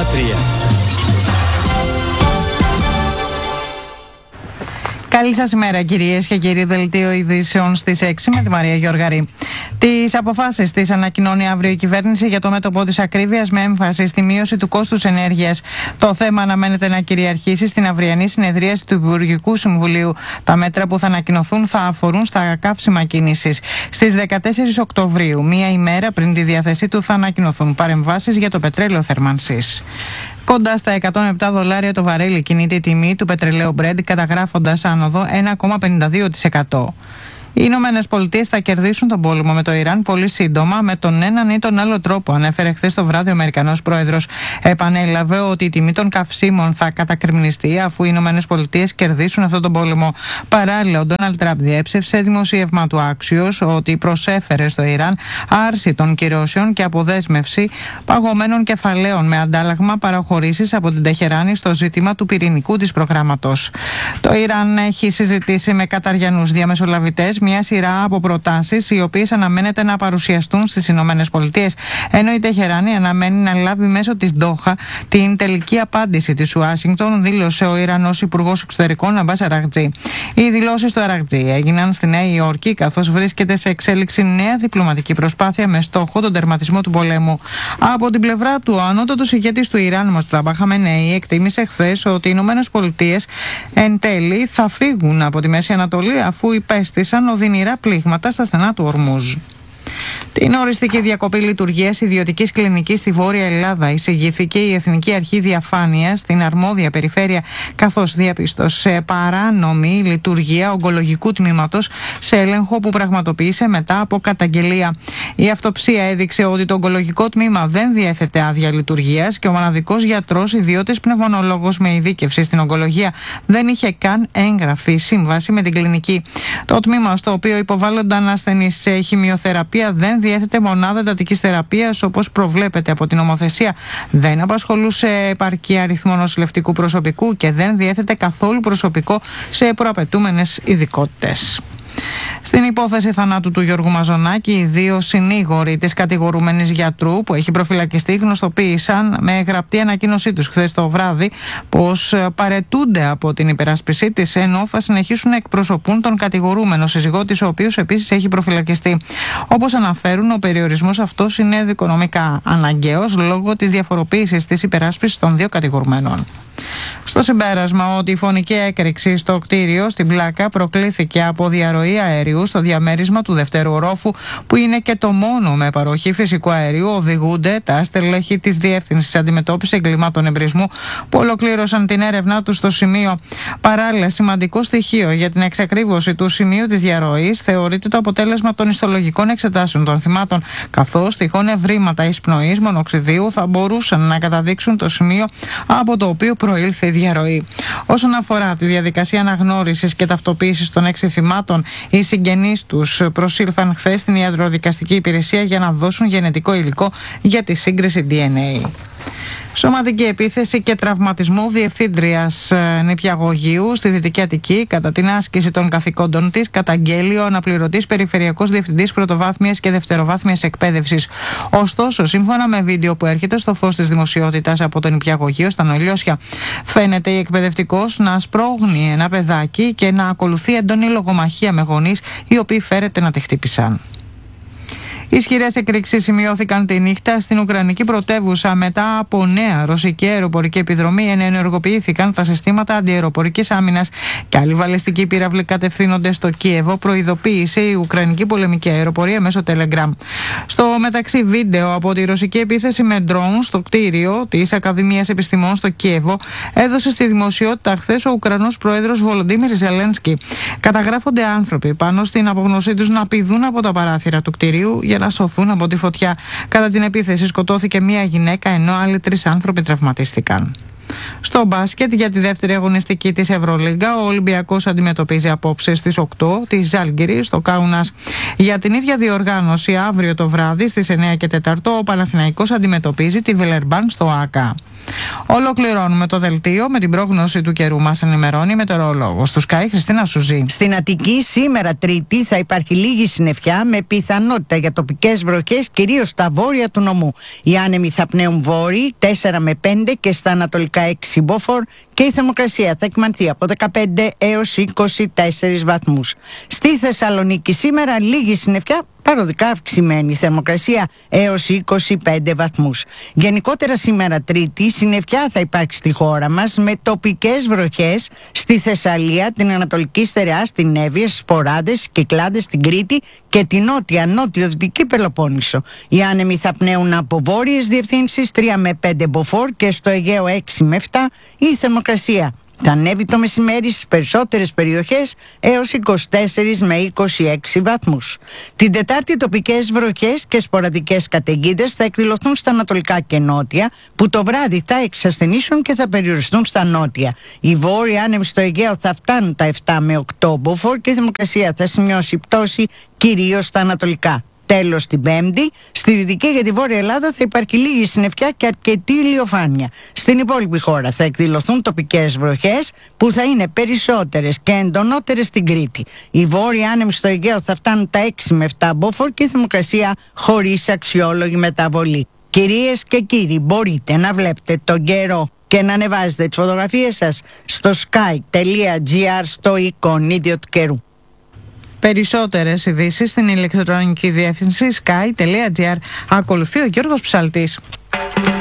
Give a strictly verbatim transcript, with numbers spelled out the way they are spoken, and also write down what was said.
τρία. Καλή σας ημέρα, κυρίες και κύριοι. Δελτίο ειδήσεων στις έξι με τη Μαρία Γιώργαρη. Τις αποφάσεις της ανακοινώνει αύριο η κυβέρνηση για το μέτωπο της ακρίβειας, με έμφαση στη μείωση του κόστους ενέργειας. Το θέμα αναμένεται να κυριαρχήσει στην αυριανή συνεδρίαση του Υπουργικού Συμβουλίου. Τα μέτρα που θα ανακοινωθούν θα αφορούν στα καύσιμα κίνησης. Στις δεκατέσσερις Οκτωβρίου, μία ημέρα πριν τη διάθεσή του, θα ανακοινωθούν παρεμβάσεις για το πετρέλαιο θέρμανσης. Κοντά στα εκατόν επτά δολάρια το βαρέλι κινείται η τιμή του πετρελαίου Brent, καταγράφοντας άνοδο ένα κόμμα πενήντα δύο τοις εκατό. Οι Ηνωμένες Πολιτείες θα κερδίσουν τον πόλεμο με το Ιράν πολύ σύντομα, με τον έναν ή τον άλλο τρόπο, ανέφερε χθες το βράδυ ο Αμερικανός Πρόεδρος. Επανέλαβε ότι η τιμή των καυσίμων θα κατακριμνιστεί αφού οι Ηνωμένες Πολιτείες κερδίσουν αυτόν τον πόλεμο. Παράλληλα, ο Ντόναλντ Τραμπ διέψευσε δημοσίευμα του Axios ότι προσέφερε στο Ιράν άρση των κυρώσεων και αποδέσμευση παγωμένων κεφαλαίων με αντάλλαγμα παραχωρήσεις από την Τεχεράνη στο ζήτημα του πυρηνικού της προγράμματος. Το Ιράν έχει συζητήσει με καταριανούς διαμεσολαβητές μια σειρά από προτάσεις, οι οποίες αναμένεται να παρουσιαστούν στις Ηνωμένες Πολιτείες, ενώ η Τεχεράνη αναμένει να λάβει μέσω της Ντόχα την τελική απάντηση της Ουάσιγκτον, δήλωσε ο Ιρανός Υπουργός Εξωτερικών Αμπάς Αραχτζή. Οι δηλώσεις του Αραχτζή έγιναν στη Νέα Υόρκη, καθώς βρίσκεται σε εξέλιξη νέα διπλωματική προσπάθεια με στόχο τον τερματισμό του πολέμου. Από την πλευρά του, ο ανώτατος ηγέτης του Ιράν, Μοστάμπα Χαμενέι, εκτίμησε χθες ότι οι Ηνωμένες Πολιτείες εν τέλει θα φύγουν από τη Μέση Ανατολή, αφού υπέστησαν οδυνηρά πλήγματα στα στενά του Ορμούζ. Την οριστική διακοπή λειτουργίας ιδιωτικής κλινικής στη Βόρεια Ελλάδα εισηγήθηκε η Εθνική Αρχή Διαφάνειας στην αρμόδια περιφέρεια, καθώς διαπίστωσε παράνομη λειτουργία ογκολογικού τμήματος σε έλεγχο που πραγματοποίησε μετά από καταγγελία. Η αυτοψία έδειξε ότι το ογκολογικό τμήμα δεν διέθετε άδεια λειτουργίας και ο μοναδικός γιατρός ιδιώτης πνευμονολόγος με ειδίκευση στην ογκολογία δεν είχε καν έγγραφη σύμβαση με την κλινική. Το τμήμα στο οποίο υποβάλλονταν ασθενείς σε χημειοθεραπεία δεν διέθετε μονάδα εντατικής θεραπείας όπως προβλέπεται από την νομοθεσία, δεν απασχολούσε επαρκή αριθμό νοσηλευτικού προσωπικού και δεν διέθετε καθόλου προσωπικό σε προαπαιτούμενες ειδικότητες. Στην υπόθεση θανάτου του Γιώργου Μαζονάκη, οι δύο συνήγοροι της κατηγορούμενης γιατρού που έχει προφυλακιστεί γνωστοποίησαν με γραπτή ανακοίνωσή τους χθες το βράδυ πως παρετούνται από την υπεράσπιση της, ενώ θα συνεχίσουν να εκπροσωπούν τον κατηγορούμενο σύζυγό της, ο οποίος επίσης έχει προφυλακιστεί. Όπως αναφέρουν, ο περιορισμός αυτός είναι δικονομικά αναγκαίος λόγω της διαφοροποίησης της υπεράσπισης των δύο κατηγορουμένων. Στο συμπέρασμα ότι η φωνική έκρηξη στο κτίριο στην Πλάκα προκλήθηκε από διαρροή αερίου στο διαμέρισμα του δευτέρου ορόφου, που είναι και το μόνο με παροχή φυσικού αερίου, οδηγούνται τα στελέχη της Διεύθυνσης Αντιμετώπισης Εγκλημάτων Εμπρισμού, που ολοκλήρωσαν την έρευνά τους στο σημείο. Παράλληλα, σημαντικό στοιχείο για την εξακρίβωση του σημείου της διαρροής θεωρείται το αποτέλεσμα των ιστολογικών εξετάσεων των θυμάτων, καθώς τυχόν ευρήματα εισπνοής μονοξιδίου θα μπορούσαν να καταδείξουν το σημείο από το οποίο προήλθε η διαρροή. Όσον αφορά τη διαδικασία αναγνώρισης και ταυτοποίησης των έξι θυμάτων, οι συγγενείς τους προσήλθαν χθες στην ιατροδικαστική υπηρεσία για να δώσουν γενετικό υλικό για τη σύγκριση ντι εν έι. Σωματική επίθεση και τραυματισμό διευθύντριας νηπιαγωγείου στη Δυτική Αττική κατά την άσκηση των καθηκόντων της, καταγγέλει ο αναπληρωτής περιφερειακός διευθυντής πρωτοβάθμιας και δευτεροβάθμιας εκπαίδευσης. Ωστόσο, σύμφωνα με βίντεο που έρχεται στο φως της δημοσιότητας από το νηπιαγωγείο στα Νοηλιώσια, φαίνεται η εκπαιδευτικός να σπρώχνει ένα παιδάκι και να ακολουθεί έντονη λογομαχία με γονείς, οι οποίοι φέρεται να τη χτύπησαν. Ισχυρές εκρήξεις σημειώθηκαν τη νύχτα στην Ουκρανική πρωτεύουσα μετά από νέα ρωσική αεροπορική επιδρομή, ενώ ενεργοποιήθηκαν τα συστήματα αντιαεροπορικής άμυνας και άλλοι βαλιστικοί πύραυλοι κατευθύνονται στο Κίεβο, προειδοποίησε η Ουκρανική πολεμική αεροπορία μέσω Telegram. Στο μεταξύ, βίντεο από τη ρωσική επίθεση με ντρόουν στο κτίριο της Ακαδημίας Επιστημών στο Κίεβο έδωσε στη δημοσιότητα χθες ο Ουκρανός πρόεδρος Βολοντίμιρ Ζελένσκι. Καταγράφονται άνθρωποι πάνω στην απογνωσή τους να πηδούν από τα παράθυρα του κτιρίου για να σωθούν από τη φωτιά. Κατά την επίθεση σκοτώθηκε μία γυναίκα, ενώ άλλοι τρεις άνθρωποι τραυματίστηκαν. Στο μπάσκετ, για τη δεύτερη αγωνιστική της Ευρωλίγκα, ο Ολυμπιακός αντιμετωπίζει απόψε στις οκτώ τη Ζάλγκιρη στο Κάουνας. Για την ίδια διοργάνωση, αύριο το βράδυ στις εννιά και τέσσερα ο Παναθηναϊκός αντιμετωπίζει τη Βιλερμπάν στο ΆΚΑ. Ολοκληρώνουμε το δελτίο με την πρόγνωση του καιρού. Μας ενημερώνει η μετεωρολόγος του Sky, Χριστίνα Σουζή. Στην Αττική σήμερα Τρίτη θα υπάρχει λίγη συννεφιά με πιθανότητα για τοπικές βροχές, κυρίως στα βόρεια του νομού. Οι άνεμοι θα πνέουν βόρειοι τέσσερα με πέντε και στα ανατολικά έξι μποφόρ και η θερμοκρασία θα εκμανθεί από δεκαπέντε έως είκοσι τέσσερις βαθμούς. Στη Θεσσαλονίκη σήμερα λίγη συννεφιά, παροδικά αυξημένη θερμοκρασία έως είκοσι πέντε βαθμούς. Γενικότερα σήμερα Τρίτη συννεφιά θα υπάρξει στη χώρα μας με τοπικές βροχές στη Θεσσαλία, την Ανατολική Στερεά, στην Εύβοια, στις Ποράδες, Κυκλάδες, στην Κρήτη και την νότια νότιο-δυτική Πελοπόννησο. Οι άνεμοι θα πνέουν από βόρειες διευθύνσεις τρία με πέντε μποφόρ και στο Αιγαίο έξι με επτά. Η θερμοκρασία θα ανέβει το μεσημέρι στις περισσότερες περιοχές έως είκοσι τέσσερα με είκοσι έξι βαθμούς. Την Τετάρτη τοπικές βροχές και σποραδικές καταιγίδες θα εκδηλωθούν στα ανατολικά και νότια, που το βράδυ θα εξασθενήσουν και θα περιοριστούν στα νότια. Οι βόρειοι άνεμοι στο Αιγαίο θα φτάνουν τα επτά με οκτώ μποφόρ και η θερμοκρασία θα σημειώσει πτώση κυρίως στα ανατολικά. Τέλος, την Πέμπτη, στη Δυτική και τη Βόρεια Ελλάδα θα υπάρχει λίγη συννεφιά και αρκετή ηλιοφάνεια. Στην υπόλοιπη χώρα θα εκδηλωθούν τοπικές βροχές που θα είναι περισσότερες και εντονότερες στην Κρήτη. Οι βόρειοι άνεμοι στο Αιγαίο θα φτάνουν τα έξι με επτά μποφόρ και η θερμοκρασία χωρίς αξιόλογη μεταβολή. Κυρίες και κύριοι, μπορείτε να βλέπετε τον καιρό και να ανεβάζετε τις φωτογραφίες σας στο sky.gr στο εικονίδιο του καιρού. Περισσότερες ειδήσεις στην ηλεκτρονική διεύθυνση sky.gr. Ακολουθεί ο Γιώργος Ψαλτής.